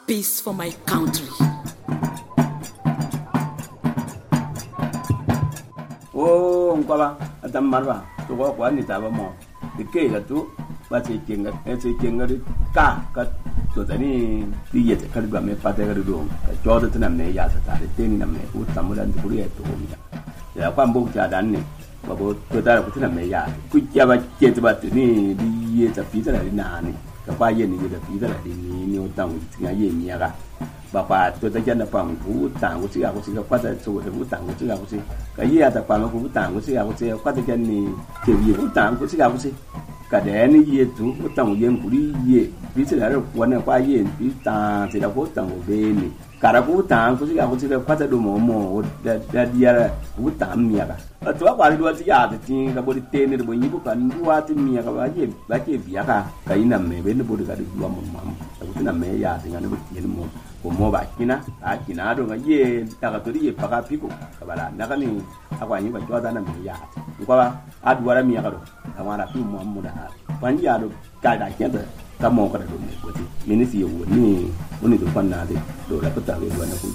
peace for my country. Oh, ngwaba adam marwa to ko kwa ni taba mo de ke ga tu ba se kenga ka to tani ti ye te kalba me pa te ga do ka jo de tana me ya ta de te ni na me u tamu dan ku ri to mi ya kwa mbo ta dan ni ba bo to ta ku tana me ya ku ya ba ke te ba ni di ye ta pi ta ni na ni ka ba ye ni de pi ta ni o tang ti ga ye mi ya ga bà bà tôi ta dân là bằng vũ tàng của chị có qua tại số vũ tàng của chị có cái gì ta qua mà vũ tàng của chị qua tại dân này kiểu gì vũ tàng của chị có cả đẻ này gì chú vũ tàng dân của đi gì ví dụ là quan là qua gì ví tàng thì là vũ tàng của bên này cả là vũ tàng của chị qua tại đồ mồ đã đi ra vũ tàng mía cả tôi qua đi đua chị thì chỉ cái body tên này body nhiều cái đua thì mía cái bà chị vía cái nằm mẹ bên nó body cái đua mồm cái nằm mẹ ya thì nó body nó mồm mo ba kina a kina do nga ye taka to ye paka piko kabala naka ni akwa nyi ba jwa na me ya ko ba adwara mi ya do amara fi mo mo da ban ya do ka da kenda ka mo ka do me ko ti minisi yo ni do pan na de do la ko ta we do na ku